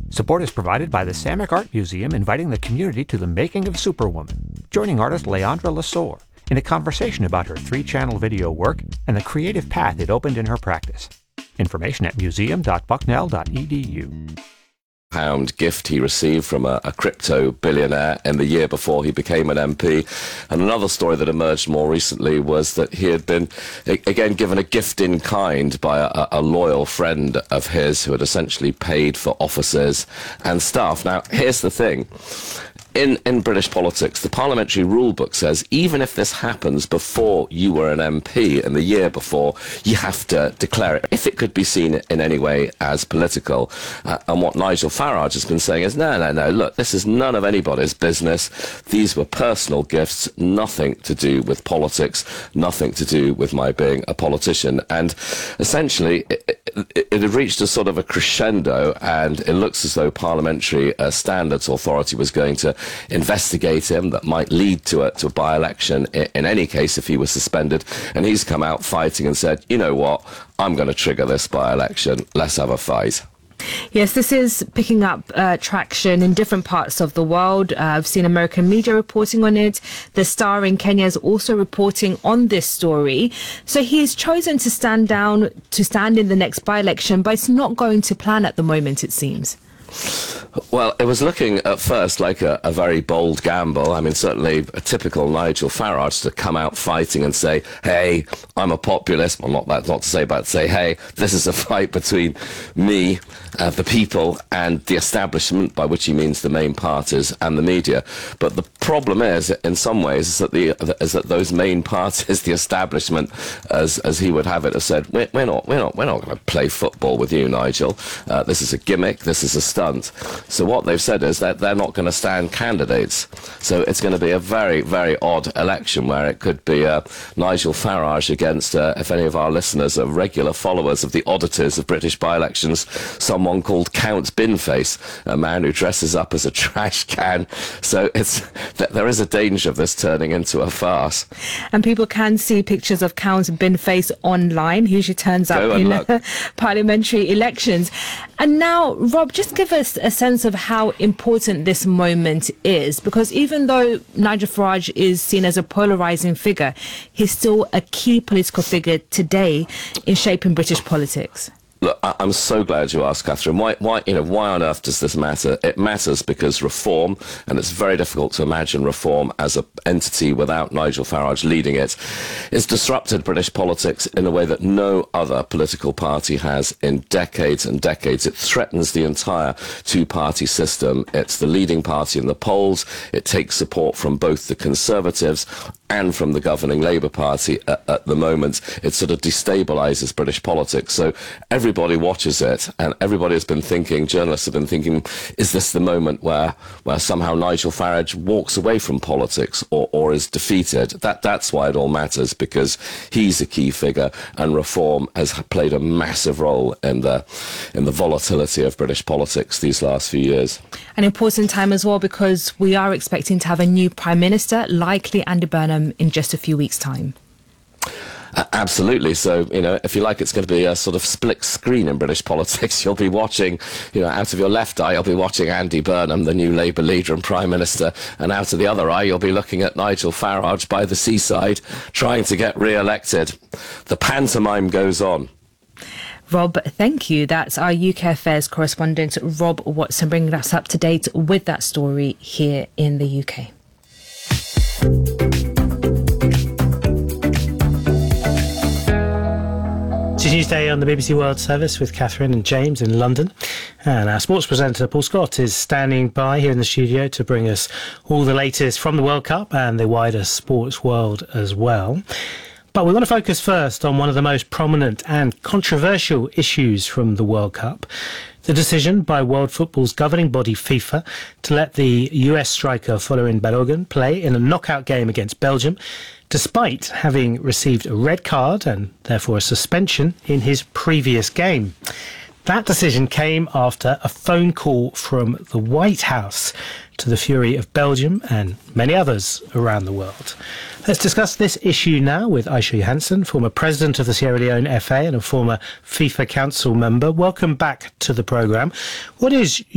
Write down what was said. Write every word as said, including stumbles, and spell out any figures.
Support is provided by the Samick Art Museum, inviting the community to the making of Superwoman, joining artist Leandra Lasore in a conversation about her three-channel video work and the creative path it opened in her practice. Information at museum dot bucknell dot e d u. Pound gift he received from a, a crypto billionaire in the year before he became an M P. And another story that emerged more recently was that he had been, again, given a gift in kind by a, a loyal friend of his who had essentially paid for offices and staff. Now, here's the thing. In, in British politics, the parliamentary rule book says even if this happens before you were an M P in the year before, you have to declare it if it could be seen in any way as political. Uh, and what Nigel Farage has been saying is, no, no, no, look, this is none of anybody's business. These were personal gifts, nothing to do with politics, nothing to do with my being a politician. And essentially, it, it, it had reached a sort of a crescendo, and it looks as though Parliamentary uh, Standards Authority was going to investigate him. That might lead to a, to a by-election in, in any case if he was suspended. And he's come out fighting and said, you know what, I'm going to trigger this by-election. Let's have a fight. Yes, this is picking up uh, traction in different parts of the world. Uh, I've seen American media reporting on it. The Star in Kenya is also reporting on this story. So he has chosen to stand down, to stand in the next by-election, but it's not going to plan at the moment, it seems. Well, it was looking at first like a, a very bold gamble. I mean, certainly a typical Nigel Farage to come out fighting and say, hey, I'm a populist. Well, not that, not to say, but say, hey, this is a fight between me, uh, the people, and the establishment, by which he means the main parties and the media. But the problem is, in some ways, is that, the, is that those main parties, the establishment, as as he would have it, have said, we're, we're not, we're not, we're not going to play football with you, Nigel. Uh, this is a gimmick. This is a stunt. So what they've said is that they're not going to stand candidates. So it's going to be a very, very odd election where it could be uh, Nigel Farage against, uh, if any of our listeners are regular followers of the oddities of British by-elections, someone called Count Binface, a man who dresses up as a trash can. So it's th there is a danger of this turning into a farce. And people can see pictures of Count Binface online. He usually turns up in uh, parliamentary elections. And now, Rob, just give us a sense of how important this moment is, because even though Nigel Farage is seen as a polarising figure, he's still a key political figure today in shaping British politics. Look, I'm so glad you asked, Catherine. Why, why, you know, why on earth does this matter? It matters because reform, and it's very difficult to imagine reform as an entity without Nigel Farage leading it, is disrupted British politics in a way that no other political party has in decades and decades. It threatens the entire two-party system. It's the leading party in the polls. It takes support from both the Conservatives and from the governing Labour Party at, at the moment. It sort of destabilises British politics. So everybody watches it, and everybody has been thinking, journalists have been thinking, is this the moment where where somehow Nigel Farage walks away from politics or, or is defeated? That That's why it all matters, because he's a key figure, and reform has played a massive role in the, in the volatility of British politics these last few years. An important time as well, because we are expecting to have a new Prime Minister, likely Andy Burnham, in just a few weeks' time. Uh, absolutely. So, you know, if you like, it's going to be a sort of split screen in British politics. You'll be watching, you know, out of your left eye, you'll be watching Andy Burnham, the new Labour leader and Prime Minister, and out of the other eye, you'll be looking at Nigel Farage by the seaside, trying to get re-elected. The pantomime goes on. Rob, thank you. That's our U K Affairs correspondent, Rob Watson, bringing us up to date with that story here in the U K. It's Tuesday on the B B C World Service with Catherine and James in London. And our sports presenter, Paul Scott, is standing by here in the studio to bring us all the latest from the World Cup and the wider sports world as well. But we want to focus first on one of the most prominent and controversial issues from the World Cup. The decision by world football's governing body FIFA to let the U S striker Folarin Balogun play in a knockout game against Belgium, despite having received a red card and therefore a suspension in his previous game. That decision came after a phone call from the White House to the fury of Belgium and many others around the world. Let's discuss this issue now with Aisha Johansson, former president of the Sierra Leone F A and a former FIFA Council member. Welcome back to the programme. What is